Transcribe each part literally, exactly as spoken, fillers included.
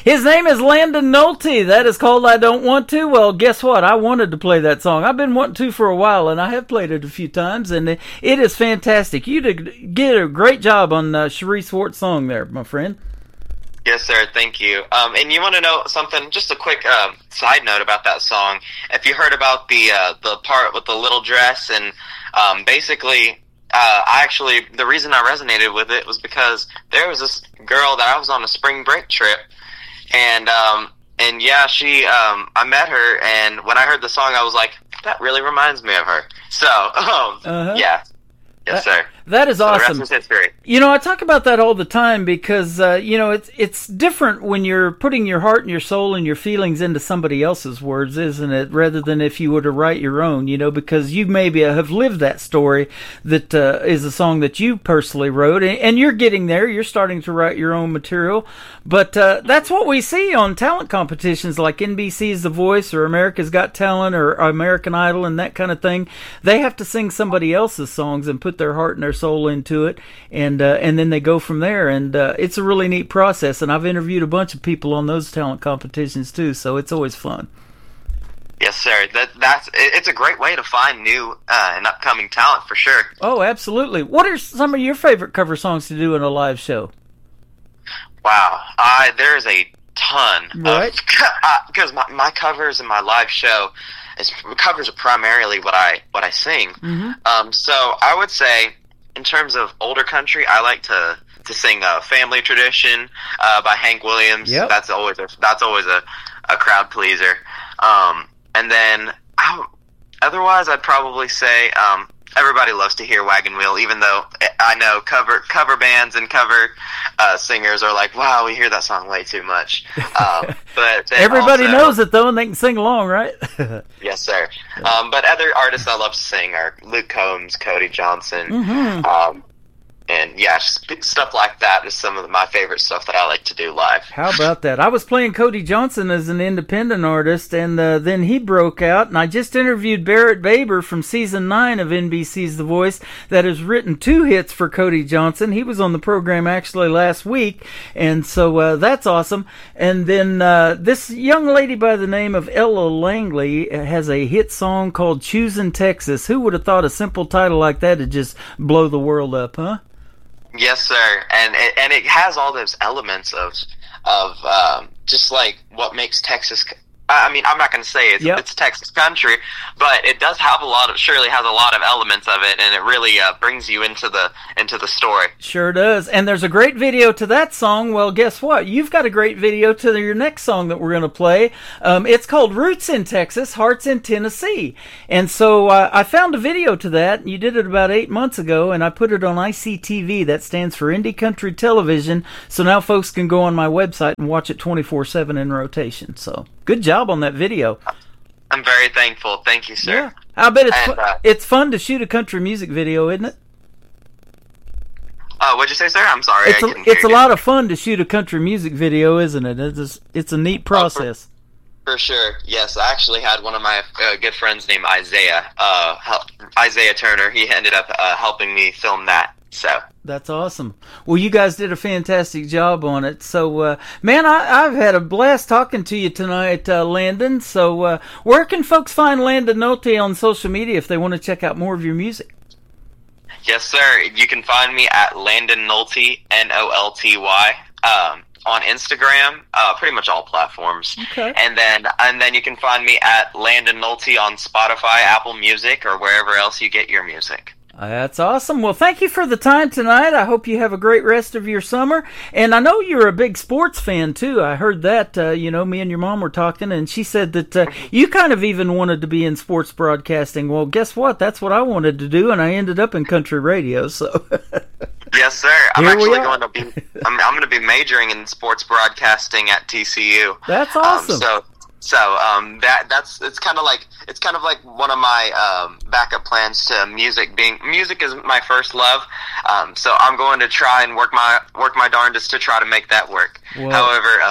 His name is Landon Nolte. That is called I Don't Want To. Well, guess what? I wanted to play that song. I've been wanting to for a while, and I have played it a few times, and it, it is fantastic. You did get a great job on uh, Cherie Swartz's song there, my friend. Yes, sir. Thank you. Um, and you want to know something? Just a quick um, side note about that song. If you heard about the uh, the part with the little dress, and um, basically, uh, I actually the reason I resonated with it was because there was this girl that I was on a spring break trip, and um, and yeah, she um, I met her, and when I heard the song, I was like, that really reminds me of her. So um, uh-huh. yeah, yes, sir. That is so awesome. The rest is history. You know, I talk about that all the time because, uh, you know, it's it's different when you're putting your heart and your soul and your feelings into somebody else's words, isn't it? Rather than if you were to write your own, you know, because you maybe have lived that story that uh, is a song that you personally wrote, and, and you're getting there. You're starting to write your own material. But uh, that's what we see on talent competitions like N B C's The Voice or America's Got Talent or American Idol and that kind of thing. They have to sing somebody else's songs and put their heart and their soul into it, and uh, and then they go from there, and uh, it's a really neat process, and I've interviewed a bunch of people on those talent competitions too, so it's always fun. Yes, sir. That that's it's a great way to find new uh, and upcoming talent for sure. Oh, absolutely. What are some of your favorite cover songs to do in a live show? Wow, I there's a ton, right? Because my my covers in my live show is covers are primarily what I what I sing. Mm-hmm. Um, so I would say, in terms of older country, I like to, to sing uh, "Family Tradition" uh, by Hank Williams. Yep. That's always a, that's always a, a crowd pleaser. Um, and then I, otherwise, I'd probably say um, everybody loves to hear "Wagon Wheel," even though I know cover cover bands and cover uh, singers are like, "Wow, we hear that song way too much." Um, but everybody also, knows it though, and they can sing along, right? Yes, sir. Um, but other artists I love to sing are Luke Combs, Cody Johnson, mm-hmm. um, and yeah, stuff like that is some of my favorite stuff that I like to do live. How about that? I was playing Cody Johnson as an independent artist, and uh, then he broke out, and I just interviewed Barrett Baber from season nine of N B C's The Voice that has written two hits for Cody Johnson. He was on the program actually last week, and so uh, that's awesome. And then uh, this young lady by the name of Ella Langley has a hit song called Choosing Texas. Who would have thought a simple title like that would just blow the world up, huh? Yes, sir, and it, and it has all those elements of of um, just like what makes Texas. I mean, I'm not going to say it's, yep. it's Texas country, but it does have a lot of, surely has a lot of elements of it, and it really uh, brings you into the into the story. Sure does. And there's a great video to that song. Well, guess what? You've got a great video to your next song that we're going to play. Um, it's called Roots in Texas, Hearts in Tennessee. And so uh, I found a video to that. You did it about eight months ago, and I put it on I C T V. That stands for Indie Country Television. So now folks can go on my website and watch it twenty-four seven in rotation. So good job on that video. I'm very thankful. Thank you, sir. Yeah. I bet it's and, fu- uh, it's fun to shoot a country music video, isn't it? Uh, what'd you say, sir? I'm sorry. It's I a, couldn't hear it's a you. lot of fun to shoot a country music video, isn't it? It's it's a neat process. Oh, for, for sure. Yes, I actually had one of my uh, good friends named Isaiah, uh, help, Isaiah Turner. He ended up uh, helping me film that. So that's awesome. Well, you guys did a fantastic job on it. So, uh, man, I, I've had a blast talking to you tonight, uh, Landon. So, uh, where can folks find Landon Nolte on social media if they want to check out more of your music? Yes, sir. You can find me at Landon Nolte, N O L T Y, um, on Instagram, uh, pretty much all platforms. Okay. And then, and then you can find me at Landon Nolte on Spotify, Apple Music, or wherever else you get your music. That's awesome. Well, thank you for the time tonight. I hope you have a great rest of your summer. And I know you're a big sports fan, too. I heard that, uh, you know, me and your mom were talking, and she said that uh, you kind of even wanted to be in sports broadcasting. Well, guess what? That's what I wanted to do, and I ended up in country radio, so... Yes, sir. I'm Here actually going to be, I'm, I'm going to be majoring in sports broadcasting at T C U. That's awesome. Um, so... So um, that that's it's kind of like it's kind of like one of my um, backup plans to music. Being music is my first love, um, so I'm going to try and work my work my darndest to try to make that work. Well, However, uh,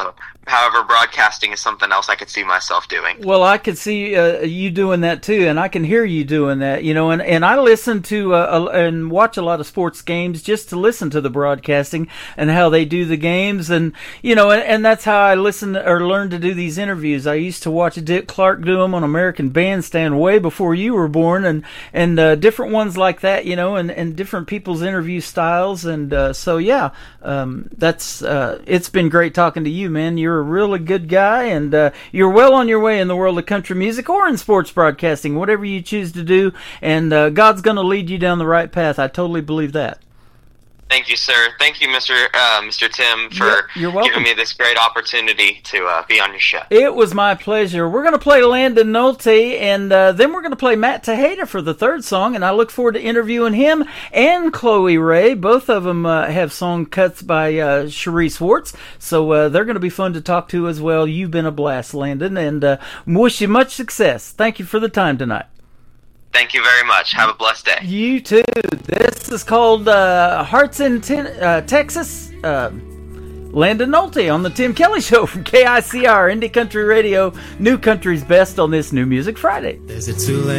however, broadcasting is something else I could see myself doing. Well, I could see uh, you doing that too, and I can hear you doing that, you know, and, and I listen to uh, and watch a lot of sports games just to listen to the broadcasting and how they do the games, and, you know, and, and that's how I listen or learn to do these interviews. I used to watch Dick Clark do them on American Bandstand way before you were born, and, and uh, different ones like that, you know, and, and different people's interview styles, and uh, so, yeah, um, that's, uh, it's been great talking to you, man. You're a really good guy, and uh, you're well on your way in the world of country music or in sports broadcasting, whatever you choose to do, and uh, God's going to lead you down the right path. I totally believe that. Thank you, sir. Thank you, Mister Uh, Mister Tim, for you're welcome. giving me this great opportunity to uh, be on your show. It was my pleasure. We're going to play Landon Nolte, and uh, then we're going to play Matt Tejada for the third song, and I look forward to interviewing him and Chloe Ray. Both of them uh, have song cuts by uh, Cherie Swartz, so uh, they're going to be fun to talk to as well. You've been a blast, Landon, and uh, wish you much success. Thank you for the time tonight. Thank you very much. Have a blessed day. You too. This is called uh, Hearts in Ten- uh, Texas. Uh, Landon Nolte on the Tim Kelly Show from K I C R, Indie Country Radio, New Country's Best on this New Music Friday. Is it too late?